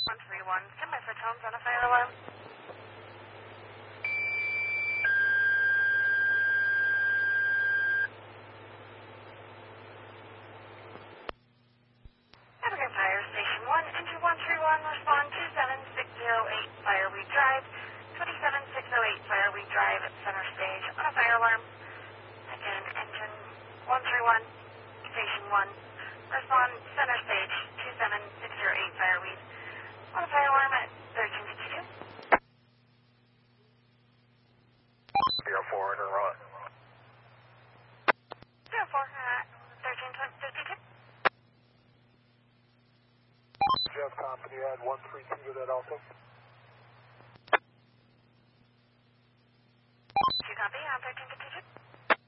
131, semi-for tones on a fire alarm. Evergreen Fire Station 1, Engine 131, respond 27608 Fireweed Drive, 27608 Fireweed Drive, center stage on a fire alarm. Again, Engine 131, Station 1, respond center stage 27608 Fireweed on a fire alarm at 1352. 04 and run. 04 at 1352. Jeff Company, add 132 to that also.